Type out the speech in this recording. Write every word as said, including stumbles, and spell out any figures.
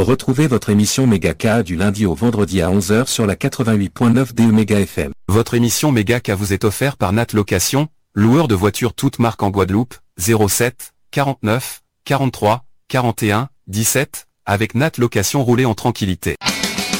Retrouvez votre émission Méga du lundi au vendredi à onze heures sur la quatre-vingt-huit point neuf D E Méga F M. Votre émission Méga vous est offerte par Nat Location, loueur de voitures toutes marques en Guadeloupe, zéro sept, quarante-neuf, quarante-trois, quarante et un, dix-sept, avec Nat Location roulez en tranquillité.